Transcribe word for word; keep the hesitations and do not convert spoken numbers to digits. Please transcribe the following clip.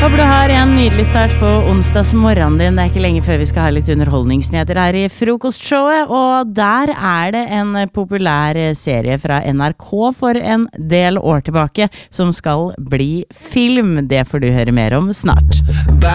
Håper du har en nydelig start på onsdagsmorgenen din. Det er ikke lenge før vi skal ha litt underholdningsnyheter her i frokostshowet, og der er det en populær serie fra N R K for en del år tilbake som skal bli film. Det får du høre mer om snart.